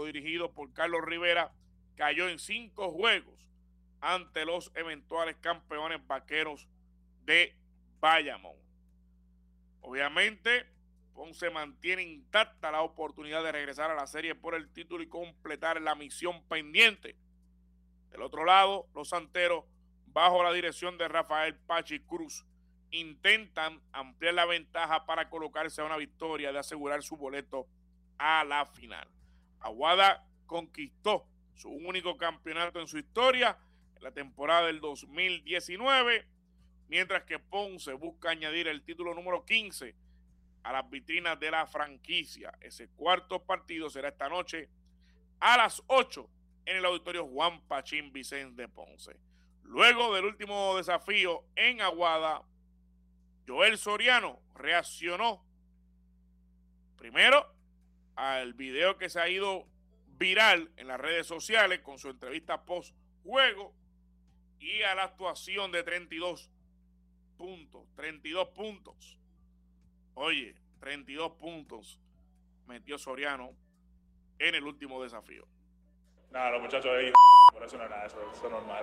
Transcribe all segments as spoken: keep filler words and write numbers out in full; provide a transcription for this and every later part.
dirigido por Carlos Rivera, cayó en cinco juegos ante los eventuales campeones Vaqueros de Bayamón. Obviamente, Ponce mantiene intacta la oportunidad de regresar a la serie por el título y completar la misión pendiente. Del otro lado, los Santeros, bajo la dirección de Rafael Pachi Cruz, intentan ampliar la ventaja para colocarse a una victoria de asegurar su boleto a la final. Aguada conquistó su único campeonato en su historia en la temporada del dos mil diecinueve, mientras que Ponce busca añadir el título número quince a las vitrinas de la franquicia. Ese cuarto partido será esta noche a las ocho en el auditorio Juan Pachín Vicente de Ponce. Luego del último desafío en Aguada, Joel Soriano reaccionó primero al video que se ha ido viral en las redes sociales con su entrevista post juego y a la actuación de treinta y dos puntos. treinta y dos puntos. Oye, treinta y dos puntos metió Soriano en el último desafío. Nada, los muchachos ahí, por eso no es nada, eso, eso es normal.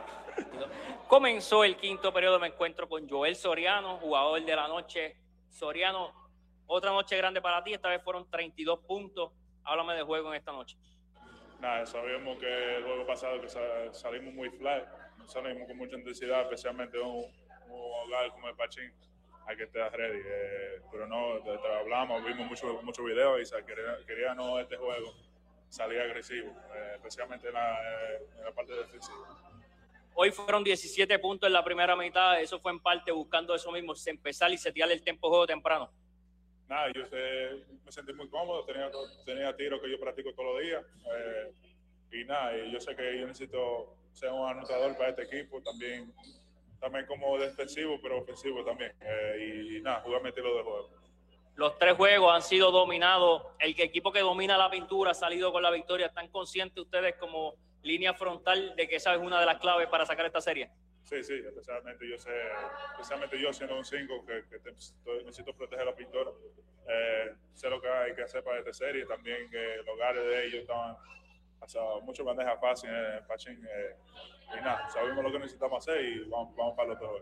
Comenzó el quinto periodo, me encuentro con Joel Soriano, jugador de la noche. Soriano, otra noche grande para ti, esta vez fueron treinta y dos puntos. Háblame de juego en esta noche. Nada, sabíamos que el juego pasado que salimos muy flat, salimos con mucha intensidad, especialmente un, un hogar como el Pachín. Hay que estar ready, eh, pero no, hablamos, vimos muchos mucho videos y quería, queríamos este juego salir agresivo, eh, especialmente en la, eh, en la parte defensiva. Hoy fueron diecisiete puntos en la primera mitad, eso fue en parte buscando eso mismo, empezar y setear el tiempo de juego temprano. Nada, yo sé, me sentí muy cómodo, tenía, tenía tiros que yo practico todos los días, eh, y nada, y yo sé que yo necesito ser un anotador para este equipo, también también como defensivo, pero ofensivo también. Eh, y, y nada, jugar mi estilo de juego. Los tres juegos han sido dominados. El equipo que domina la pintura ha salido con la victoria. ¿Están conscientes ustedes como línea frontal de que esa es una de las claves para sacar esta serie? Sí, sí, especialmente yo sé, especialmente yo siendo un cinco que, que te, necesito proteger la pintura. Eh, sé lo que hay que hacer para esta serie. También que los hogares de ellos estaban o mucho bandeja fácil en el Pachín. Eh, y nada, sabemos lo que necesitamos hacer y vamos, vamos para los dos.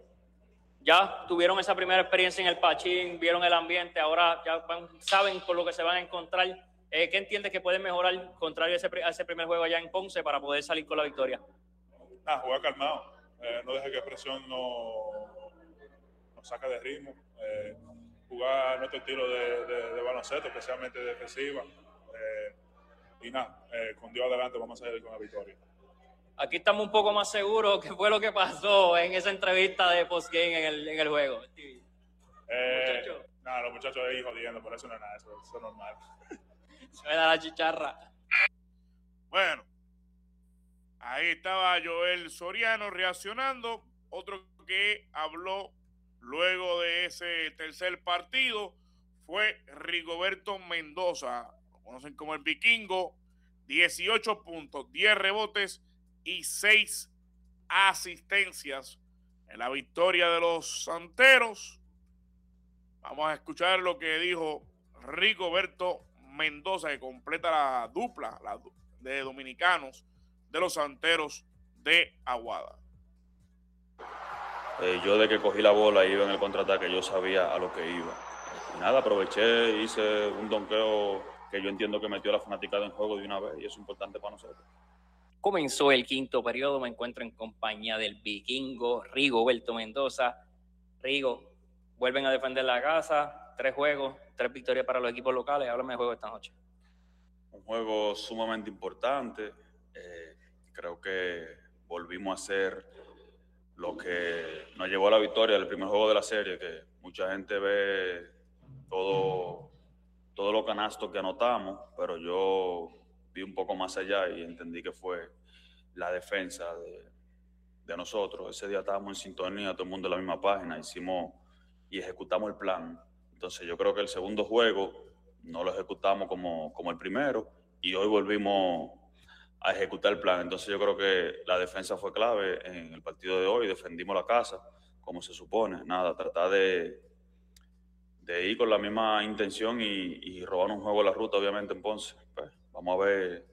Ya tuvieron esa primera experiencia en el Pachín, vieron el ambiente, ahora ya van, saben con lo que se van a encontrar. Eh, ¿Qué entiendes que pueden mejorar contrario a ese, a ese primer juego allá en Ponce para poder salir con la victoria? Nada, jugar calmado. Eh, no deje que presión nos no saca de ritmo. Eh, jugar nuestro estilo de, de, de baloncesto, especialmente defensiva. Eh, y nada, eh, con Dios adelante vamos a salir con la victoria. Aquí estamos un poco más seguros qué fue lo que pasó en esa entrevista de postgame en el, en el juego. Eh, Muchacho. Nada, los muchachos ahí jodiendo, por eso no es nada, eso, eso es normal. Suena la chicharra. Bueno, ahí estaba Joel Soriano reaccionando. Otro que habló luego de ese tercer partido fue Rigoberto Mendoza, lo conocen como el Vikingo, dieciocho puntos, diez rebotes y seis asistencias en la victoria de los Santeros. Vamos a escuchar lo que dijo Rigoberto Mendoza, que completa la dupla la de dominicanos de los Santeros de Aguada. Eh, yo de que cogí la bola y iba en el contraataque, yo sabía a lo que iba. Y nada, aproveché, hice un donqueo que yo entiendo que metió a la fanaticada en juego de una vez y eso es importante para nosotros. Comenzó el quinto periodo, me encuentro en compañía del Vikingo Rigoberto Mendoza. Rigo, vuelven a defender la casa, tres juegos, tres victorias para los equipos locales. Háblame del juego esta noche. Un juego sumamente importante. Eh, creo que volvimos a hacer lo que nos llevó a la victoria del primer juego de la serie, que mucha gente ve todo, todo lo canastos que anotamos, pero yo vi un poco más allá y entendí que fue la defensa de, de nosotros. Ese día estábamos en sintonía, todo el mundo en la misma página, hicimos y ejecutamos el plan. Entonces yo creo que el segundo juego no lo ejecutamos como, como el primero y hoy volvimos a ejecutar el plan. Entonces yo creo que la defensa fue clave en el partido de hoy, defendimos la casa como se supone. Nada, tratar de, de ir con la misma intención y, y robar un juego a la ruta, obviamente en Ponce. Pues, vamos a ver